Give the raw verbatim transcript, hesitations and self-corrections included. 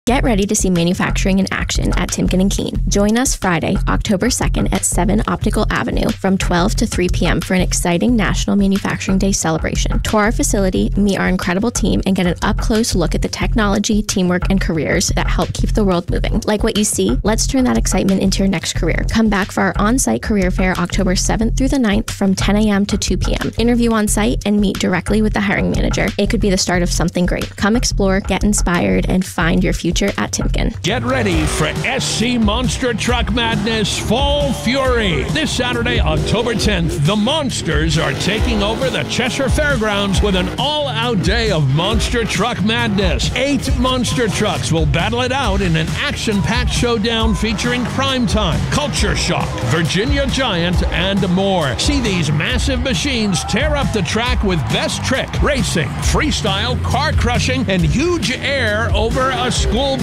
Get ready to see manufacturing in action at Timken and Keene. Join us Friday, October second at seven Optical Avenue from twelve to three p.m. for an exciting National Manufacturing Day celebration. Tour our facility, meet our incredible team, and get an up-close look at the technology, teamwork, and careers that help keep the world moving. Like what you see? Let's turn that excitement into your next career. Come back for our on-site career fair October seventh through the ninth from ten a.m. to two p.m. Interview on site and meet directly with the hiring manager. It could be the start of something great. Come explore, get inspired, and find your future at Timken. Get ready for S C Monster Truck Madness Fall Fury. This Saturday, October tenth, the Monsters are taking over the Cheshire Fairgrounds with an all-out day of Monster Truck Madness. Eight monster trucks will battle it out in an action-packed showdown featuring Crime Time, Culture Shock, Virginia Giant, and more. See these massive machines tear up the track with best trick, racing, freestyle, car crushing, and huge air over a school